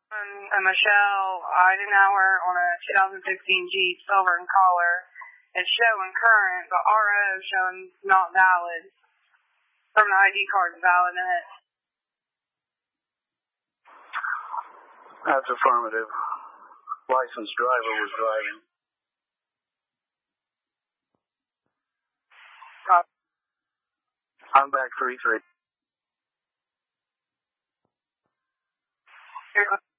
Michelle Eidenauer on a 2016 Jeep Silver and Collar. It's showing current, but RO showing not valid. From the ID card's valid in it. That's affirmative. Licensed driver was driving. I'm back 3-3.